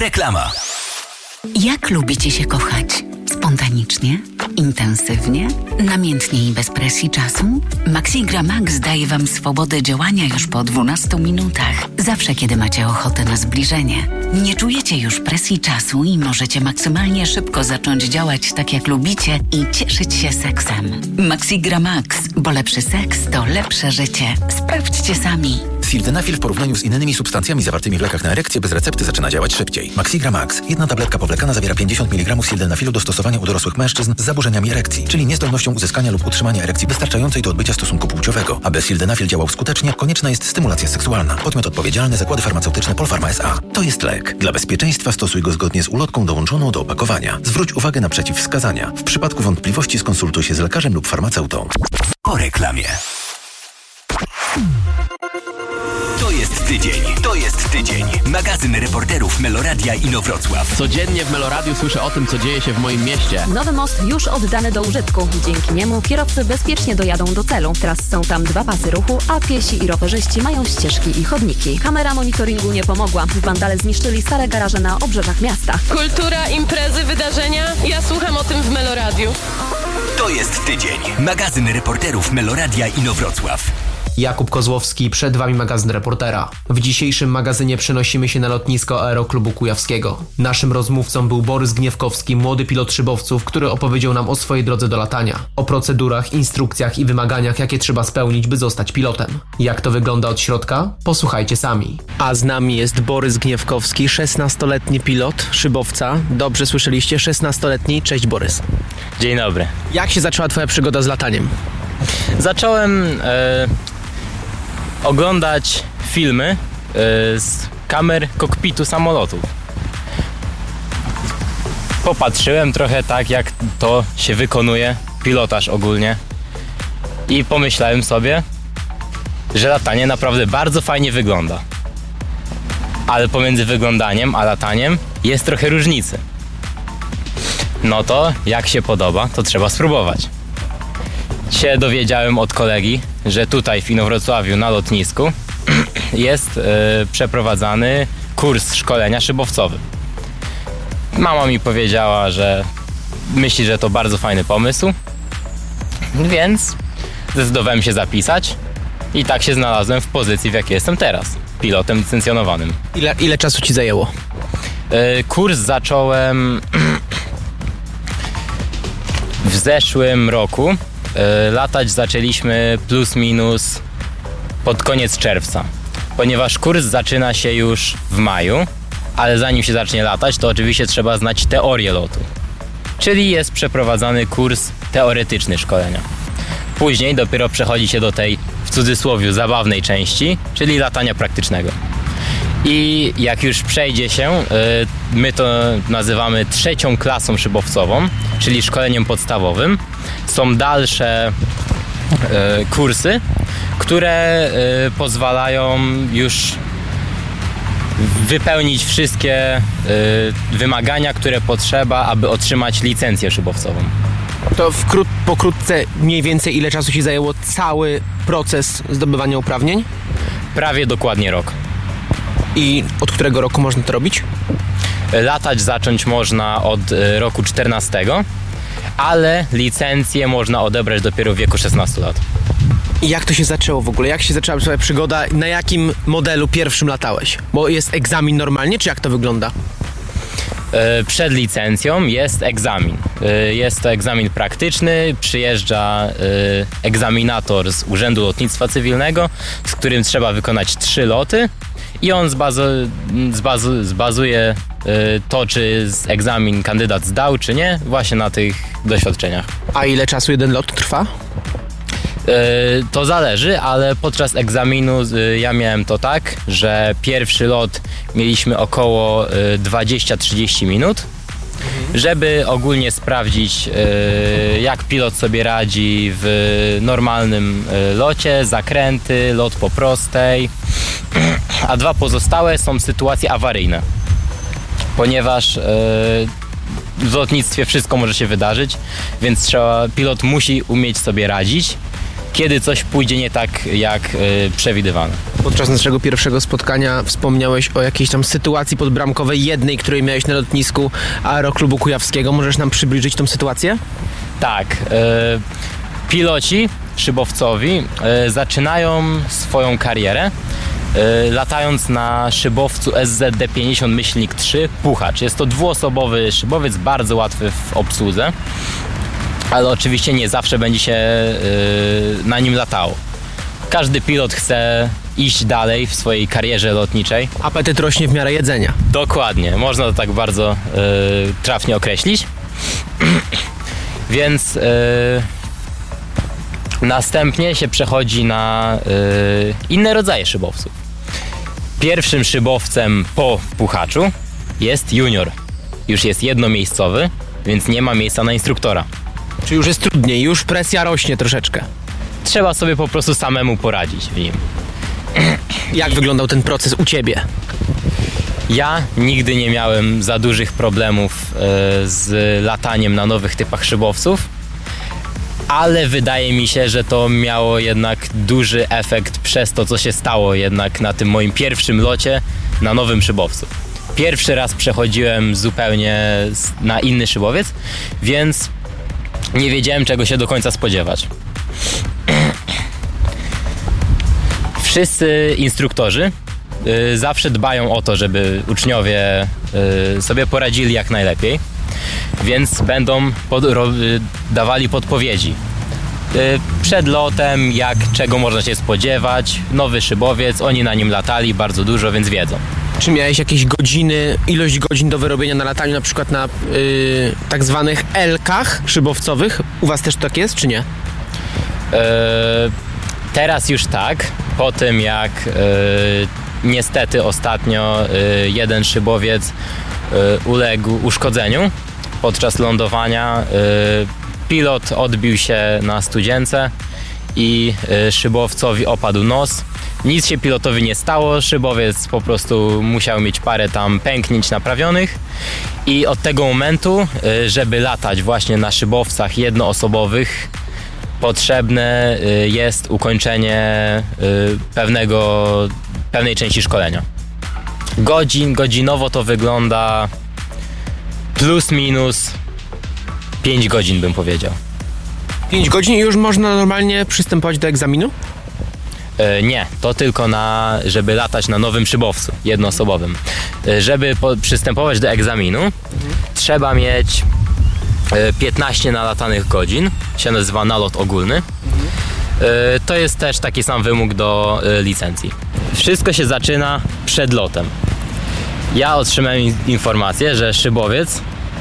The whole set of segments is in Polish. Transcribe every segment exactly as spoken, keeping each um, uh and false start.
Reklama. Jak lubicie się kochać? Spontanicznie? Intensywnie? Namiętnie i bez presji czasu? Maxigra Max daje Wam swobodę działania już po dwunastu minutach. Zawsze, kiedy macie ochotę na zbliżenie. Nie czujecie już presji czasu i możecie maksymalnie szybko zacząć działać tak, jak lubicie i cieszyć się seksem. Maxigra Max, bo lepszy seks to lepsze życie. Sprawdźcie sami. Sildenafil w porównaniu z innymi substancjami zawartymi w lekach na erekcję bez recepty zaczyna działać szybciej. Maxigra Max. Jedna tabletka powlekana zawiera pięćdziesiąt miligramów sildenafilu do stosowania u dorosłych mężczyzn z zaburzeniami erekcji, czyli niezdolnością uzyskania lub utrzymania erekcji wystarczającej do odbycia stosunku płciowego. Aby sildenafil działał skutecznie, konieczna jest stymulacja seksualna. Podmiot odpowiedzialny: Zakłady Farmaceutyczne Polpharma S A. To jest lek. Dla bezpieczeństwa stosuj go zgodnie z ulotką dołączoną do opakowania. Zwróć uwagę na przeciwwskazania. W przypadku wątpliwości skonsultuj się z lekarzem lub farmaceutą. Po reklamie. To jest tydzień, to jest tydzień. Magazyn reporterów Meloradia Inowrocław. Codziennie w Meloradiu słyszę o tym, co dzieje się w moim mieście. Nowy most już oddany do użytku. Dzięki niemu kierowcy bezpiecznie dojadą do celu. Teraz są tam dwa pasy ruchu, a piesi i rowerzyści mają ścieżki i chodniki. Kamera monitoringu nie pomogła. Wandale zniszczyli stare garaże na obrzeżach miasta. Kultura, imprezy, wydarzenia. Ja słucham o tym w Meloradiu. To jest tydzień. Magazyn reporterów Meloradia Inowrocław. Jakub Kozłowski, przed Wami magazyn reportera. W dzisiejszym magazynie przenosimy się na lotnisko Aeroklubu Kujawskiego. Naszym rozmówcą był Borys Gniewkowski, młody pilot szybowców, który opowiedział nam o swojej drodze do latania. O procedurach, instrukcjach i wymaganiach, jakie trzeba spełnić, by zostać pilotem. Jak to wygląda od środka? Posłuchajcie sami. A z nami jest Borys Gniewkowski, szesnastoletni pilot, szybowca. Dobrze słyszeliście, szesnastoletni. Cześć Borys. Dzień dobry. Jak się zaczęła Twoja przygoda z lataniem? Zacząłem e, oglądać filmy e, z kamer kokpitu samolotów. Popatrzyłem trochę tak, jak to się wykonuje, pilotaż ogólnie, i pomyślałem sobie, że latanie naprawdę bardzo fajnie wygląda. Ale pomiędzy wyglądaniem a lataniem jest trochę różnicy. No to jak się podoba, to trzeba spróbować. Się dowiedziałem od kolegi, że tutaj w Inowrocławiu na lotnisku jest e, przeprowadzany kurs szkolenia szybowcowy. Mama mi powiedziała, że myśli, że to bardzo fajny pomysł, więc zdecydowałem się zapisać i tak się znalazłem w pozycji, w jakiej jestem teraz, pilotem licencjonowanym. Ile, ile czasu Ci zajęło? E, kurs zacząłem w zeszłym roku. Latać zaczęliśmy plus minus pod koniec czerwca, ponieważ kurs zaczyna się już w maju, ale zanim się zacznie latać, to oczywiście trzeba znać teorię lotu, czyli jest przeprowadzany kurs teoretyczny szkolenia. Później dopiero przechodzi się do tej, w cudzysłowie, zabawnej części, czyli latania praktycznego. I jak już przejdzie się, my to nazywamy trzecią klasą szybowcową, czyli szkoleniem podstawowym. Są dalsze kursy, które pozwalają już wypełnić wszystkie wymagania, które potrzeba, aby otrzymać licencję szybowcową. To wkró- pokrótce mniej więcej ile czasu Ci zajęło cały proces zdobywania uprawnień? Prawie dokładnie rok. I od którego roku można to robić? Latać zacząć można od roku czternastego, ale licencję można odebrać dopiero w wieku szesnastu lat. I jak to się zaczęło w ogóle? Jak się zaczęła Twoja przygoda? Na jakim modelu pierwszym latałeś? Bo jest egzamin normalnie, czy jak to wygląda? Przed licencją jest egzamin. Jest to egzamin praktyczny, przyjeżdża egzaminator z Urzędu Lotnictwa Cywilnego, z którym trzeba wykonać trzy loty i on zbazu- zbazu- zbazuje to, czy egzamin kandydat zdał, czy nie, właśnie na tych doświadczeniach. A ile czasu jeden lot trwa? To zależy, ale podczas egzaminu ja miałem to tak, że pierwszy lot mieliśmy około dwadzieścia trzydzieści minut, żeby ogólnie sprawdzić, jak pilot sobie radzi w normalnym locie, zakręty, lot po prostej, a dwa pozostałe są sytuacje awaryjne, ponieważ w lotnictwie wszystko może się wydarzyć, więc trzeba, pilot musi umieć sobie radzić kiedy coś pójdzie nie tak, jak y, przewidywano. Podczas naszego pierwszego spotkania wspomniałeś o jakiejś tam sytuacji podbramkowej, jednej, której miałeś na lotnisku Aeroklubu Kujawskiego. Możesz nam przybliżyć tą sytuację? Tak. Y, piloci szybowcowi y, zaczynają swoją karierę y, latając na szybowcu S Z D pięćdziesiąt trzy Puchacz. Jest to dwuosobowy szybowiec, bardzo łatwy w obsłudze, ale oczywiście nie zawsze będzie się y, na nim latało. Każdy pilot chce iść dalej w swojej karierze lotniczej. Apetyt rośnie w miarę jedzenia. Dokładnie, można to tak bardzo y, trafnie określić. Więc y, następnie się przechodzi na y, inne rodzaje szybowców. Pierwszym szybowcem po Puchaczu jest junior. Już jest jednomiejscowy, więc nie ma miejsca na instruktora. Czy już jest trudniej, już presja rośnie troszeczkę? Trzeba sobie po prostu samemu poradzić w nim. Jak wyglądał ten proces u Ciebie? Ja nigdy nie miałem za dużych problemów y, z lataniem na nowych typach szybowców, ale wydaje mi się, że to miało jednak duży efekt przez to, co się stało jednak na tym moim pierwszym locie na nowym szybowcu. Pierwszy raz przechodziłem zupełnie na inny szybowiec, więc nie wiedziałem, czego się do końca spodziewać. Wszyscy instruktorzy y, zawsze dbają o to, żeby uczniowie y, sobie poradzili jak najlepiej, więc będą pod, ro, y, dawali podpowiedzi y, przed lotem, jak czego można się spodziewać. Nowy szybowiec, oni na nim latali bardzo dużo, więc wiedzą. Czy miałeś jakieś godziny, ilość godzin do wyrobienia na lataniu, na przykład na yy, tak zwanych elkach szybowcowych? U Was też tak jest, czy nie? Yy, teraz już tak, po tym jak yy, niestety ostatnio yy, jeden szybowiec yy, uległ uszkodzeniu podczas lądowania. Yy, pilot odbił się na studzience i yy, szybowcowi opadł nos. Nic się pilotowi nie stało, szybowiec po prostu musiał mieć parę tam pęknięć naprawionych i od tego momentu, żeby latać właśnie na szybowcach jednoosobowych, potrzebne jest ukończenie pewnego, pewnej części szkolenia. Godzin, godzinowo to wygląda plus minus pięć godzin, bym powiedział. pięć godzin i już można normalnie przystępować do egzaminu? Nie, to tylko na, żeby latać na nowym szybowcu jednoosobowym. Żeby po, przystępować do egzaminu, mhm. trzeba mieć piętnaście nalatanych godzin, się nazywa nalot ogólny. Mhm. To jest też taki sam wymóg do licencji. Wszystko się zaczyna przed lotem. Ja otrzymałem informację, że szybowiec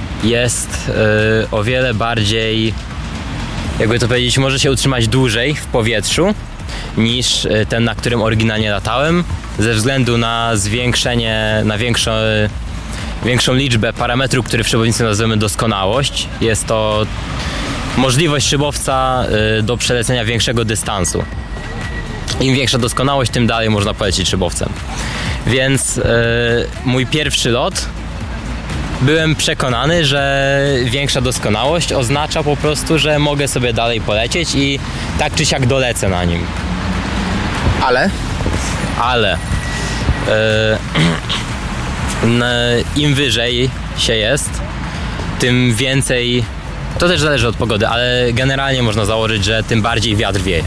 jest o wiele bardziej, jakby to powiedzieć, może się utrzymać dłużej w powietrzu niż ten, na którym oryginalnie latałem, ze względu na zwiększenie, na większą, większą liczbę parametrów, które w szybownictwie nazywamy doskonałość. Jest to możliwość szybowca do przelecenia większego dystansu. Im większa doskonałość, tym dalej można polecieć szybowcem. Więc yy, mój pierwszy lot, byłem przekonany, że większa doskonałość oznacza po prostu, że mogę sobie dalej polecieć i tak czy siak dolecę na nim. Ale? Ale yy, im wyżej się jest, tym więcej, to też zależy od pogody, ale generalnie można założyć, że tym bardziej wiatr wieje.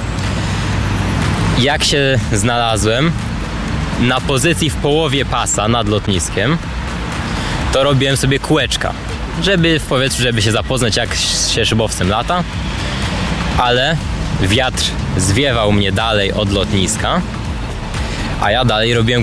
Jak się znalazłem na pozycji w połowie pasa nad lotniskiem, to robiłem sobie kółeczka, żeby w powietrzu, żeby się zapoznać, jak się szybowcem lata, ale wiatr zwiewał mnie dalej od lotniska, a ja dalej robiłem